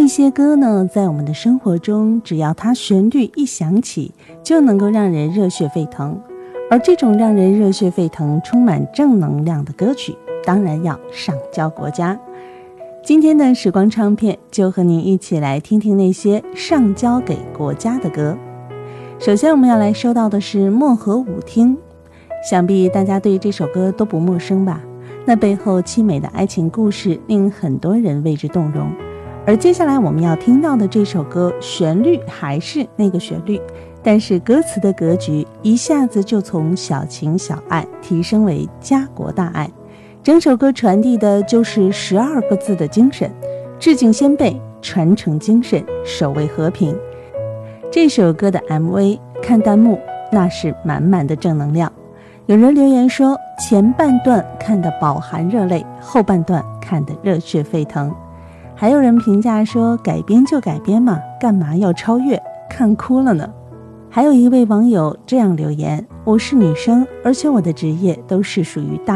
一些歌呢，在我们的生活中，只要它旋律一响起，就能够让人热血沸腾。而这种让人热血沸腾、充满正能量的歌曲，当然要上交国家。今天的时光唱片就和您一起来听听那些上交给国家的歌。首先我们要来收到的是漠河舞厅，想必大家对这首歌都不陌生吧？那背后凄美的爱情故事令很多人为之动容。而接下来我们要听到的这首歌，旋律还是那个旋律，但是歌词的格局一下子就从小情小爱提升为家国大爱。整首歌传递的就是12个字的精神：致敬先辈，传承精神，守卫和平。这首歌的 MV 看弹幕，那是满满的正能量。有人留言说，前半段看得饱含热泪，后半段看得热血沸腾。还有人评价说，改编就改编嘛，干嘛要超越，看哭了呢。还有一位网友这样留言，我是女生，而且我的职业都是属于大